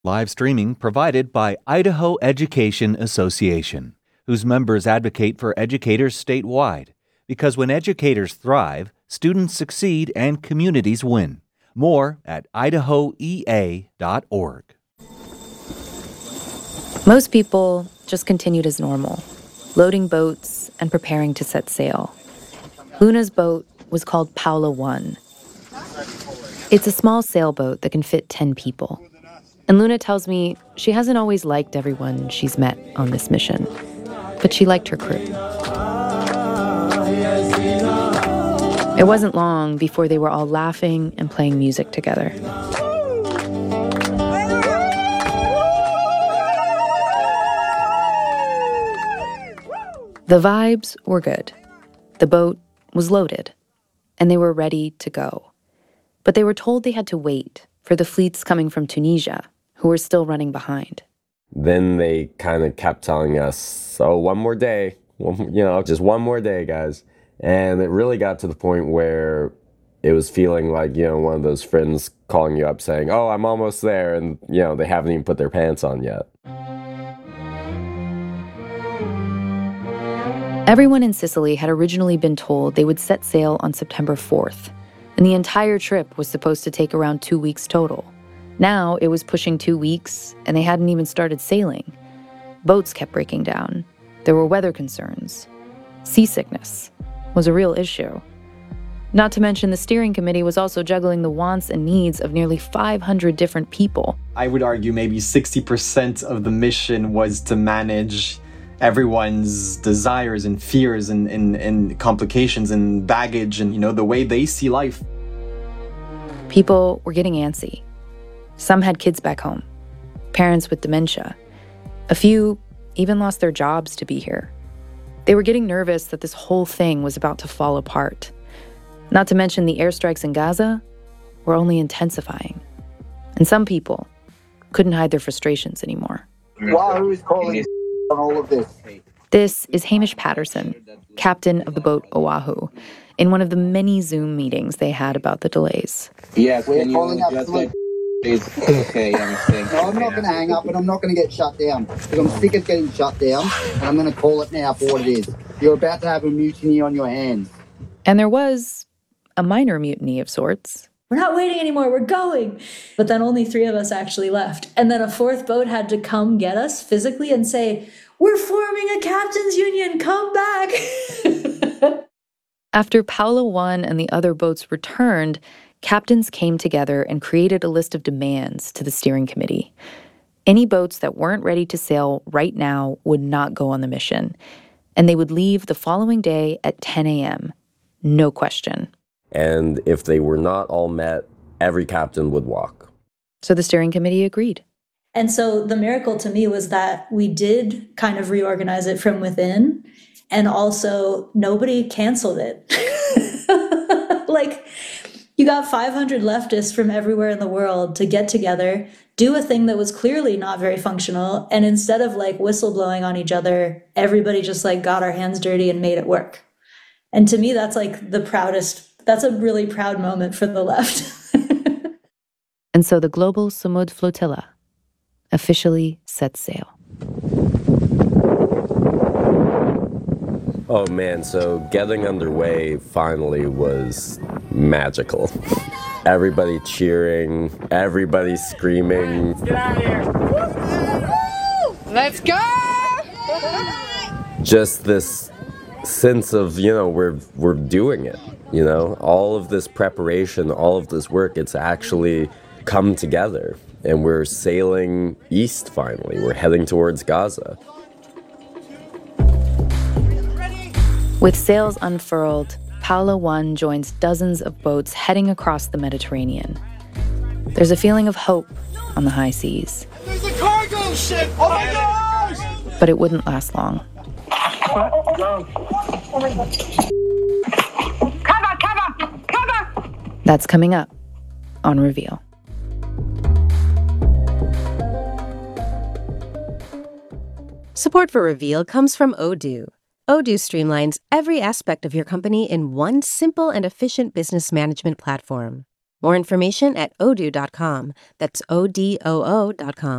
Live streaming provided by Idaho Education Association, whose members advocate for educators statewide. Because when educators thrive, students succeed and communities win. More at idahoea.org. Most people just continued as normal, loading boats and preparing to set sail. Luna's boat was called Paula 1. It's a small sailboat that can fit 10 people. And Luna tells me she hasn't always liked everyone she's met on this mission, but she liked her crew. It wasn't long before they were all laughing and playing music together. The vibes were good. The boat was loaded, and they were ready to go. But they were told they had to wait for the fleets coming from Tunisia, who were still running behind. Then they kind of kept telling us, so one more day, just one more day, guys. And it really got to the point where it was feeling like, one of those friends calling you up saying, oh, I'm almost there, and, they haven't even put their pants on yet. Everyone in Sicily had originally been told they would set sail on September 4th, and the entire trip was supposed to take around 2 weeks total. Now it was pushing 2 weeks, and they hadn't even started sailing. Boats kept breaking down. There were weather concerns. Seasickness was a real issue. Not to mention the steering committee was also juggling the wants and needs of nearly 500 different people. I would argue maybe 60% of the mission was to manage everyone's desires and fears and complications and baggage and, the way they see life. People were getting antsy. Some had kids back home, parents with dementia. A few even lost their jobs to be here. They were getting nervous that this whole thing was about to fall apart. Not to mention the airstrikes in Gaza were only intensifying. And some people couldn't hide their frustrations anymore. Wow, who's calling on all of this? This is Hamish Patterson, captain of the boat Oahu, in one of the many Zoom meetings they had about the delays. Yes, we're calling up. Okay, no, I'm not going to hang up and I'm not going to get shut down because I'm sick of getting shut down and I'm going to call it now for what it is. You're about to have a mutiny on your hands. And there was a minor mutiny of sorts. We're not waiting anymore, we're going. But then only 3 of us actually left. And then a 4th boat had to come get us physically and say, we're forming a captain's union, come back. After Paula 1 and the other boats returned, captains came together and created a list of demands to the steering committee. Any boats that weren't ready to sail right now would not go on the mission, and they would leave the following day at 10 a.m., no question. And if they were not all met, every captain would walk. So the steering committee agreed. And so the miracle to me was that we did kind of reorganize it from within, and also nobody canceled it. You got 500 leftists from everywhere in the world to get together, do a thing that was clearly not very functional, and instead of whistleblowing on each other, everybody just got our hands dirty and made it work. And to me, that's that's a really proud moment for the left. And so the Global Sumud Flotilla officially set sail. Oh man, so getting underway finally was magical. Everybody cheering, everybody screaming. Let's get out of here! Let's go! Just this sense of, we're doing it, all of this preparation, all of this work, it's actually come together. And we're sailing east finally. We're heading towards Gaza. With sails unfurled, Paula 1 joins dozens of boats heading across the Mediterranean. There's a feeling of hope on the high seas. There's a cargo ship! Oh my gosh! But it wouldn't last long. Cover! That's coming up on Reveal. Support for Reveal comes from Odoo. Odoo streamlines every aspect of your company in one simple and efficient business management platform. More information at odoo.com. That's ODOO.com.